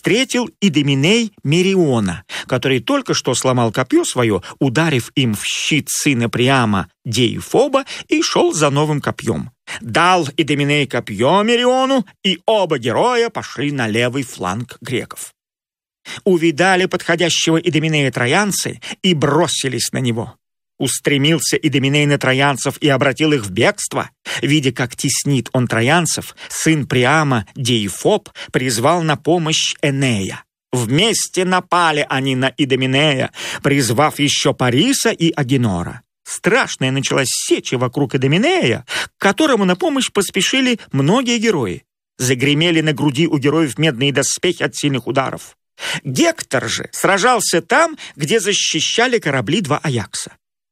встретил Идоменей Мериона, который только что сломал копье свое, ударив им в щит сына Приама Деифоба, и шел за новым копьем. Дал Идоменей копье Мериону, и оба героя пошли на левый фланг греков. Увидали подходящего Идоменея троянцы и бросились на него. Устремился Идоменей на троянцев и обратил их в бегство. Видя, как теснит он троянцев, сын Приама Деифоб призвал на помощь Энея. Вместе напали они на Идоменея, призвав еще Париса и Агенора. Страшная началась сеча вокруг Идоменея, к которому на помощь поспешили многие герои. Загремели на груди у героев медные доспехи от сильных ударов. Гектор же сражался там, где защищали корабли два Аякса.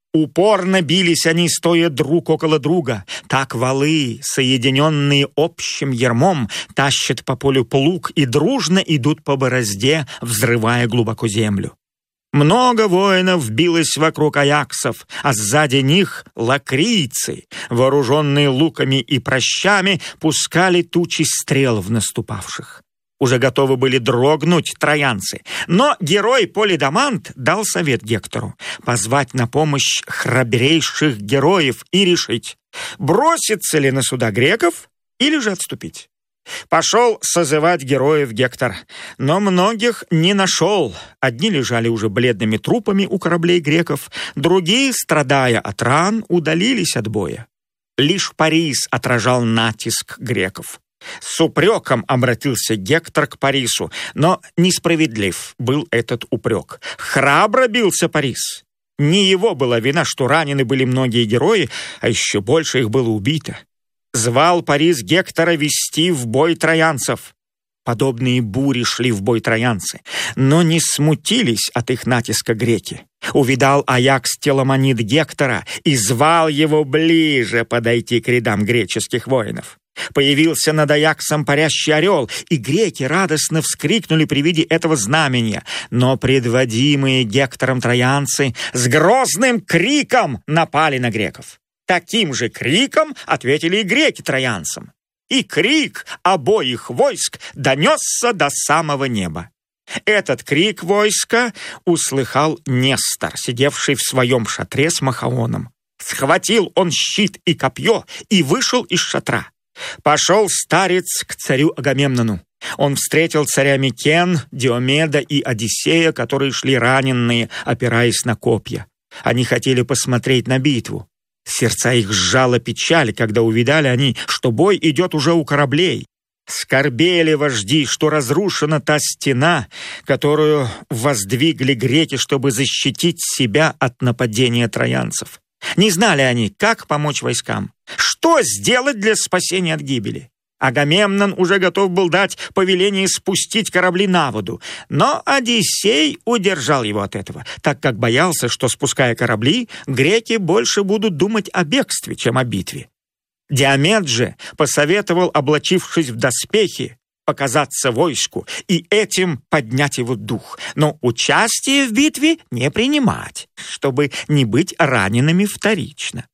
Упорно бились они, стоя друг около друга. Так валы, соединенные общим ярмом, тащат по полю плуг и дружно идут по борозде, взрывая глубоко землю. Много воинов билось вокруг аяксов, а сзади них лакрийцы, вооруженные луками и пращами, пускали тучи стрел в наступавших. Уже готовы были дрогнуть троянцы, но герой Полидамант дал совет Гектору позвать на помощь храбрейших героев и решить, броситься ли на суда греков или же отступить. Пошел созывать героев Гектор, но многих не нашел. Одни лежали уже бледными трупами у кораблей греков, другие, страдая от ран, удалились от боя. Лишь Парис отражал натиск греков. С упреком обратился Гектор к Парису, но несправедлив был этот упрек. Храбро бился Парис. Не его была вина, что ранены были многие герои, а еще больше их было убито. Звал Парис Гектора вести в бой троянцев. Подобные бури шли в бой троянцы, но не смутились от их натиска греки. Увидал Аякс Теламонид Гектора и звал его ближе подойти к рядам греческих воинов. Появился над Аяксом парящий орел, и греки радостно вскрикнули при виде этого знамения. Но предводимые Гектором троянцы с грозным криком напали на греков. Таким же криком ответили и греки троянцам. И крик обоих войск донесся до самого неба. Этот крик войска услыхал Нестор, сидевший в своем шатре с Махаоном. Схватил он щит и копье и вышел из шатра. Пошел старец к царю Агамемнону. Он встретил царя Микен, Диомеда и Одиссея, которые шли раненые, опираясь на копья. Они хотели посмотреть на битву. Сердца их сжала печаль, когда увидали они, что бой идет уже у кораблей. Скорбели вожди, что разрушена та стена, которую воздвигли греки, чтобы защитить себя от нападения троянцев. Не знали они, как помочь войскам, что сделать для спасения от гибели. Агамемнон уже готов был дать повеление спустить корабли на воду, но Одиссей удержал его от этого, так как боялся, что, спуская корабли, греки больше будут думать о бегстве, чем о битве. Диомед же посоветовал, облачившись в доспехи, показаться войску и этим поднять его дух, но участие в битве не принимать, чтобы не быть ранеными вторично.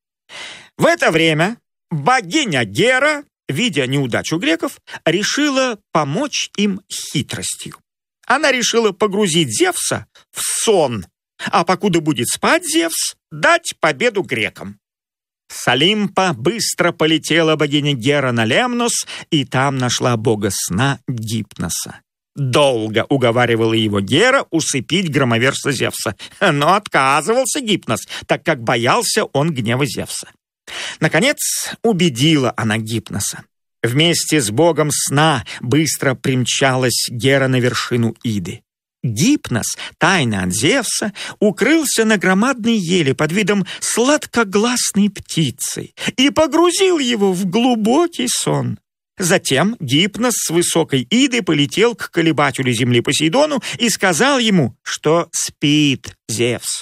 В это время богиня Гера, видя неудачу греков, решила помочь им хитростью. Она решила погрузить Зевса в сон, а покуда будет спать Зевс, дать победу грекам. С Олимпа быстро полетела богиня Гера на Лемнос, и там нашла бога сна Гипноса. Долго уговаривала его Гера усыпить громоверца Зевса, но отказывался Гипнос, так как боялся он гнева Зевса. Наконец, убедила она Гипноса. Вместе с богом сна быстро примчалась Гера на вершину Иды. Гипнос, тайно от Зевса, укрылся на громадной еле под видом сладкогласной птицы и погрузил его в глубокий сон. Затем Гипнос с высокой Иды полетел к колебателю земли Посейдону и сказал ему, что спит Зевс.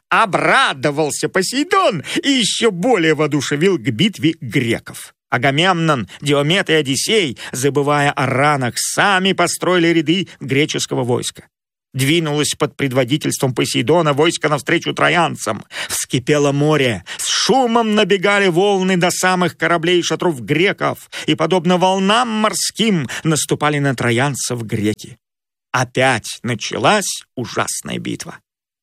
Обрадовался Посейдон и еще более воодушевил к битве греков. Агамемнон, Диомед и Одиссей, забывая о ранах, сами построили ряды греческого войска. Двинулось под предводительством Посейдона войско навстречу троянцам. Вскипело море, с шумом набегали волны до самых кораблей и шатров греков, и, подобно волнам морским, наступали на троянцев греки. Опять началась ужасная битва.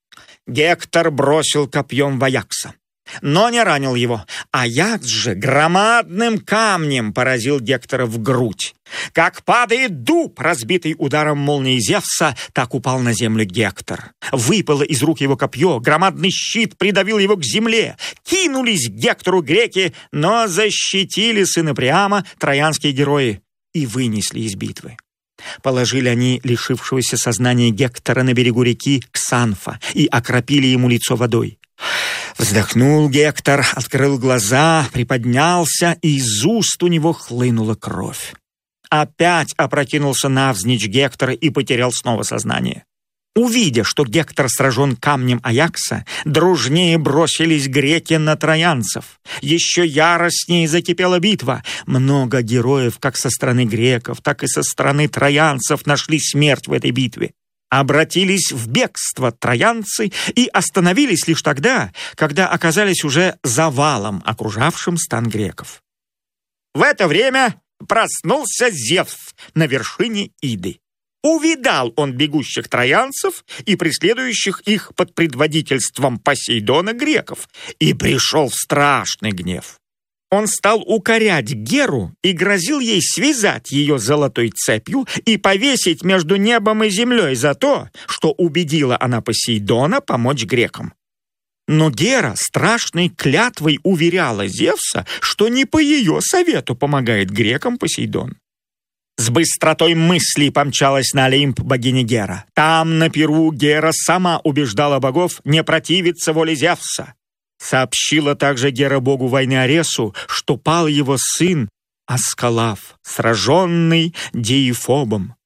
Гектор бросил копьем в Аякса, но не ранил его. Аякс же громадным камнем поразил Гектора в грудь. Как падает дуб, разбитый ударом молнии Зевса, так упал на землю Гектор. Выпало из рук его копье, громадный щит придавил его к земле. Кинулись к Гектору греки, но защитили сына Приама троянские герои и вынесли из битвы. Положили они лишившегося сознания Гектора на берегу реки Ксанфа и окропили ему лицо водой. Вздохнул Гектор, открыл глаза, приподнялся, и из уст у него хлынула кровь. Опять опрокинулся навзничь Гектор и потерял снова сознание. Увидя, что Гектор сражен камнем Аякса, дружнее бросились греки на троянцев. Еще яростнее закипела битва. Много героев, как со стороны греков, так и со стороны троянцев, нашли смерть в этой битве. Обратились в бегство троянцы и остановились лишь тогда, когда оказались уже завалом, окружавшим стан греков. В это время проснулся Зевс на вершине Иды. Увидал он бегущих троянцев и преследующих их под предводительством Посейдона греков и пришел в страшный гнев. Он стал укорять Геру и грозил ей связать ее золотой цепью и повесить между небом и землей за то, что убедила она Посейдона помочь грекам. Но Гера страшной клятвой уверяла Зевса, что не по ее совету помогает грекам Посейдон. С быстротой мыслей помчалась на Олимп богиня Гера. Там, на пиру, Гера сама убеждала богов не противиться воле Зевса. Сообщила также Гера богу войны Аресу, что пал его сын Аскалав, сраженный Деифобом.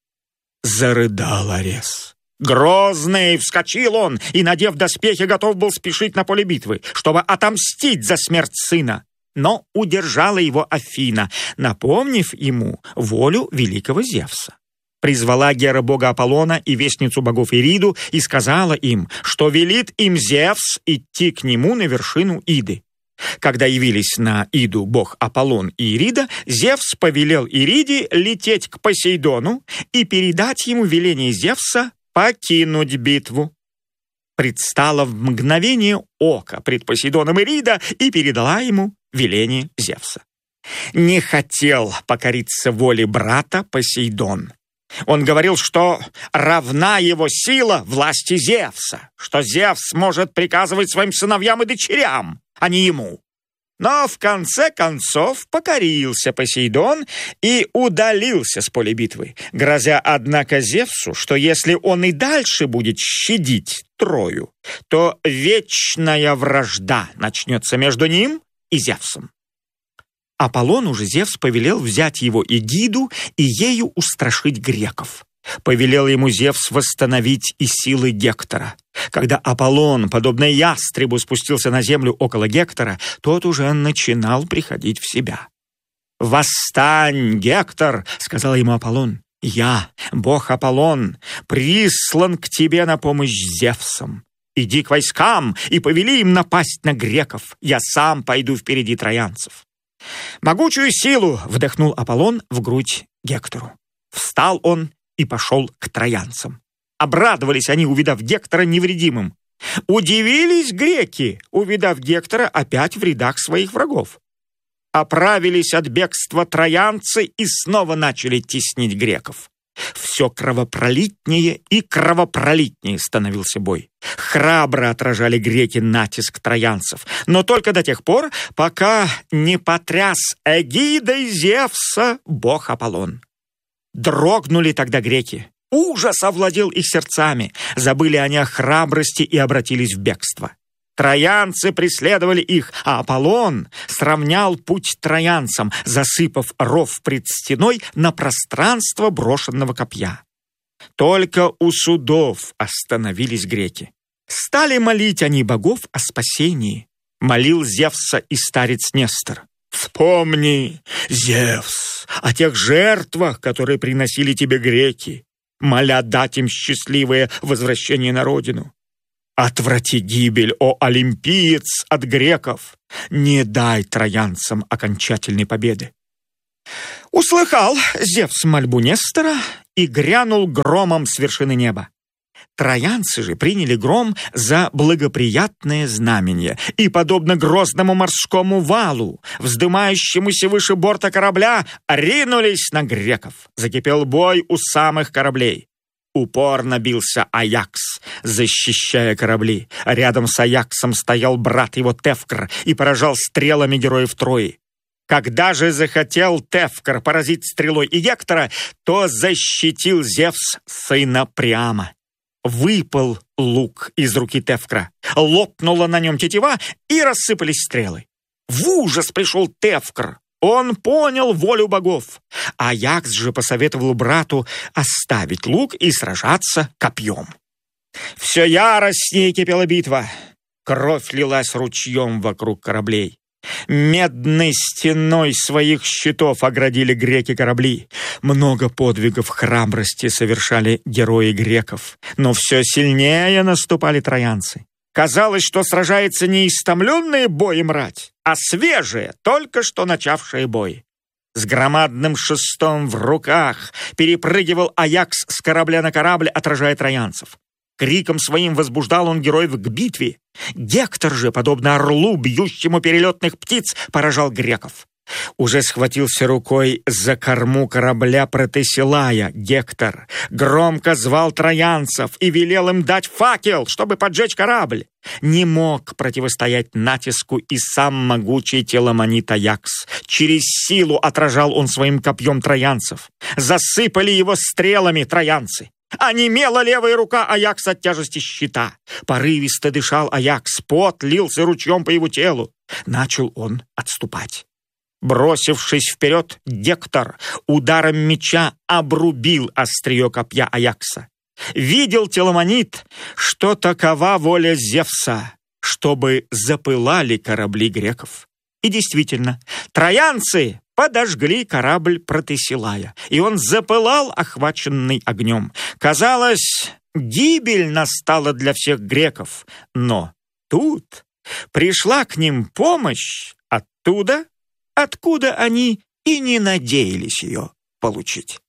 Зарыдал Арес. Грозный вскочил он и, надев доспехи, готов был спешить на поле битвы, чтобы отомстить за смерть сына. Но удержала его Афина, напомнив ему волю великого Зевса. Призвала Гера бога Аполлона и вестницу богов Ириду и сказала им, что велит им Зевс идти к нему на вершину Иды. Когда явились на Иду бог Аполлон и Ирида, Зевс повелел Ириде лететь к Посейдону и передать ему веление Зевса покинуть битву. Предстала в мгновение ока пред Посейдоном Ирида и передала ему веление Зевса. Не хотел покориться воле брата Посейдон. Он говорил, что равна его сила власти Зевса, что Зевс может приказывать своим сыновьям и дочерям, а не ему. Но в конце концов покорился Посейдон и удалился с поля битвы, грозя, однако, Зевсу, что если он и дальше будет щадить Трою, то вечная вражда начнется между ним и Зевсом. Аполлону же Зевс повелел взять его эгиду и ею устрашить греков. Повелел ему Зевс восстановить и силы Гектора. Когда Аполлон, подобно ястребу, спустился на землю около Гектора, тот уже начинал приходить в себя. «Восстань, Гектор!» — сказал ему Аполлон. «Я, бог Аполлон, прислан к тебе на помощь Зевсом. Иди к войскам и повели им напасть на греков. Я сам пойду впереди троянцев». Могучую силу вдохнул Аполлон в грудь Гектору. Встал он и пошел к троянцам. Обрадовались они, увидав Гектора невредимым. Удивились греки, увидав Гектора опять в рядах своих врагов. Оправились от бегства троянцы и снова начали теснить греков. Все кровопролитнее и кровопролитнее становился бой. Храбро отражали греки натиск троянцев, но только до тех пор, пока не потряс эгидой Зевса бог Аполлон. Дрогнули тогда греки. Ужас овладел их сердцами. Забыли они о храбрости и обратились в бегство. Троянцы преследовали их, а Аполлон сравнял путь троянцам, засыпав ров пред стеной на пространство брошенного копья. Только у судов остановились греки. Стали молить они богов о спасении. Молил Зевса и старец Нестор. «Вспомни, Зевс, о тех жертвах, которые приносили тебе греки, моля дать им счастливое возвращение на родину. Отврати гибель, о олимпиец, от греков! Не дай троянцам окончательной победы». Услыхал Зевс мольбу Нестора и грянул громом с вершины неба. Троянцы же приняли гром за благоприятное знамение и, подобно грозному морскому валу, вздымающемуся выше борта корабля, ринулись на греков. Закипел бой у самых кораблей. Упорно бился Аякс, защищая корабли. Рядом с Аяксом стоял брат его Тевкр и поражал стрелами героев Трои. Когда же захотел Тевкр поразить стрелой и Гектора, то защитил Зевс сына Приама. Выпал лук из руки Тевкра, лопнула на нем тетива, и рассыпались стрелы. В ужас пришел Тевкр. Он понял волю богов. Аякс же посоветовал брату оставить лук и сражаться копьем. Все яростнее кипела битва. Кровь лилась ручьем вокруг кораблей. Медной стеной своих щитов оградили греки корабли. Много подвигов храбрости совершали герои греков, но все сильнее наступали троянцы. Казалось, что сражается не истомленные боем рать, а свежие, только что начавшие бой. С громадным шестом в руках перепрыгивал Аякс с корабля на корабль, отражая троянцев. Криком своим возбуждал он героев к битве. Гектор же, подобно орлу, бьющему перелетных птиц, поражал греков. Уже схватился рукой за корму корабля Протесилая Гектор. Громко звал троянцев и велел им дать факел, чтобы поджечь корабль. Не мог противостоять натиску и сам могучий теламонит Аякс. Через силу отражал он своим копьем троянцев. Засыпали его стрелами троянцы. Онемела левая рука Аякса от тяжести щита. Порывисто дышал Аякс, пот лился ручьем по его телу. Начал он отступать. Бросившись вперед, Гектор ударом меча обрубил острие копья Аякса. Видел теламонит, что такова воля Зевса, чтобы запылали корабли греков. И действительно, троянцы подожгли корабль Протесилая, и он запылал, охваченный огнем. Казалось, гибель настала для всех греков, но тут пришла к ним помощь оттуда, откуда они и не надеялись ее получить.